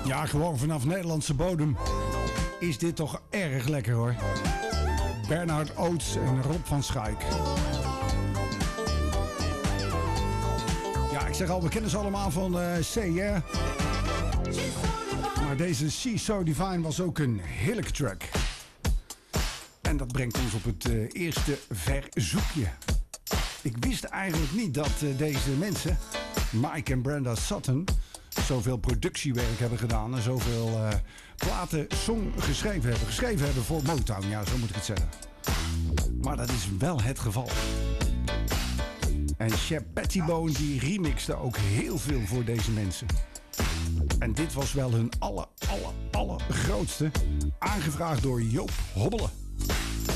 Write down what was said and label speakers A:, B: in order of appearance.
A: Ja, gewoon vanaf Nederlandse bodem is dit toch erg lekker hoor. Bernhard Oates en Rob van Schaik. Ja, ik zeg al, we kennen ze allemaal van C, hè? Maar deze She's So Divine was ook een heerlijke track. En dat brengt ons op het eerste verzoekje. Ik wist eigenlijk niet dat deze mensen, Mike en Brenda Sutton, zoveel productiewerk hebben gedaan en zoveel platen, song geschreven hebben voor Motown. Ja, zo moet ik het zeggen. Maar dat is wel het geval. En Shep Pettibone die remixte ook heel veel voor deze mensen. En dit was wel hun allergrootste, aangevraagd door Joop Hobbelen.